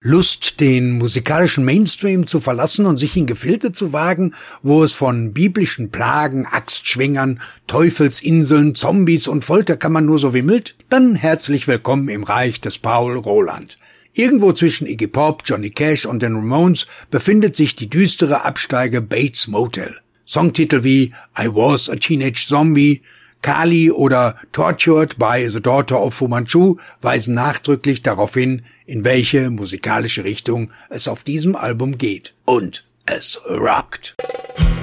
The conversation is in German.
Lust, den musikalischen Mainstream zu verlassen und sich in Gefilde zu wagen, wo es von biblischen Plagen, Axtschwingern, Teufelsinseln, Zombies und Folterkammern nur so wimmelt? Dann herzlich willkommen im Reich des Paul Roland. Irgendwo zwischen Iggy Pop, Johnny Cash und den Ramones befindet sich die düstere Absteige Bates Motel. Songtitel wie I Was a Teenage Zombie, Kali oder Tortured by the Daughter of Fu Manchu weisen nachdrücklich darauf hin, in welche musikalische Richtung es auf diesem Album geht. Und es rockt.